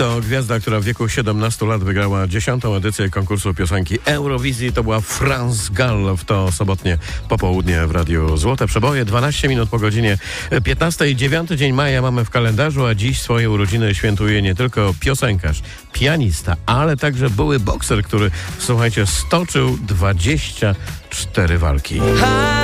To gwiazda, która w wieku 17 lat wygrała 10. edycję konkursu piosenki Eurowizji. To była France Gall. W to sobotnie popołudnie w Radiu Złote Przeboje. 12 minut po godzinie 15. 9 dzień maja mamy w kalendarzu, a dziś swoje urodziny świętuje nie tylko piosenkarz, pianista, ale także były bokser, który, słuchajcie, stoczył 24 walki.